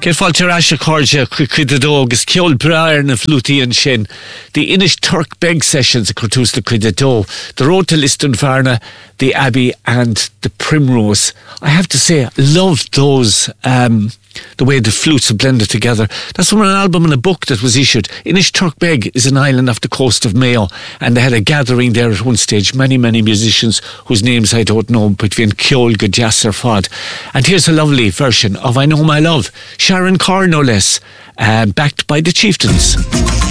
Ke fáilte Asha Corja Cuidadó agus Ceol Brair na Flútaí an sin. The Inish Turk Beg Sessions a Curtus the Cuidadó. The Road to Liston Varna, the Abbey and the Primrose. I have to say, I love those, the way the flutes are blended together. That's from an album and a book that was issued. Inish Turk Beg is an island off the coast of Mayo, and they had a gathering there at one stage. Many musicians whose names I don't know, between Ceol go Jasser Fod. And here's a lovely version of I Know My Love, Sharon Carr no less, backed by the Chieftains.